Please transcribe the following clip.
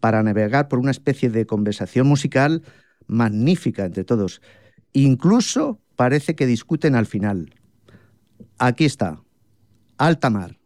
para navegar por una especie de conversación musical magnífica entre todos. Incluso parece que discuten al final. Aquí está, Alta Mar.